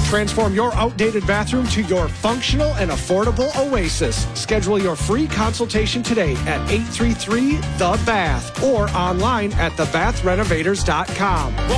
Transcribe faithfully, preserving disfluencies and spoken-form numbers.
Transform your outdated bathroom to your functional and affordable oasis. Schedule your free consultation today at eight three three the bath or online at the bath renovators dot com.